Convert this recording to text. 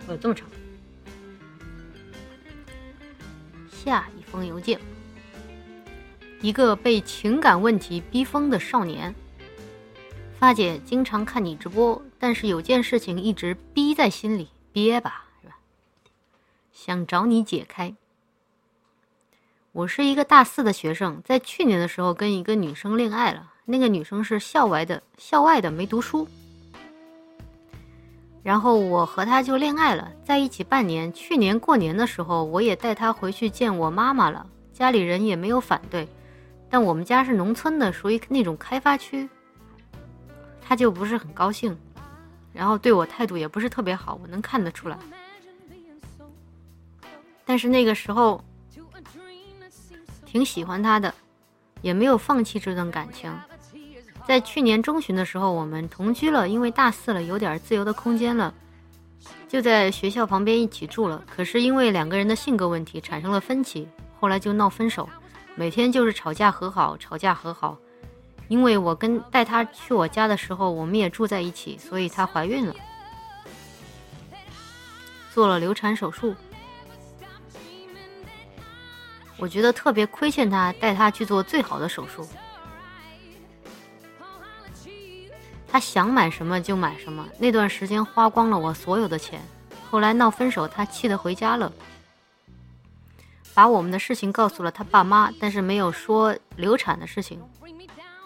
这么长。下一封邮件，一个被情感问题逼疯的少年。发姐经常看你直播，但是有件事情一直逼在心里，憋吧，是吧？想找你解开。我是一个大4的学生，在去年的时候跟一个女生恋爱了，那个女生是校外的没读书。然后我和她就恋爱了，在一起半年。去年过年的时候，我也带她回去见我妈妈了，家里人也没有反对。但我们家是农村的，属于那种开发区，她就不是很高兴，然后对我态度也不是特别好，我能看得出来。但是那个时候挺喜欢她的，也没有放弃这段感情。在去年中旬的时候，我们同居了，因为大4了，有点自由的空间了，就在学校旁边一起住了。可是因为2个人的性格问题产生了分歧，后来就闹分手，每天就是吵架和好，吵架和好。因为我带她去我家的时候，我们也住在一起，所以她怀孕了，做了流产手术。我觉得特别亏欠她，带她去做最好的手术。他想买什么就买什么，那段时间花光了我所有的钱。后来闹分手，他气得回家了，把我们的事情告诉了他爸妈，但是没有说流产的事情。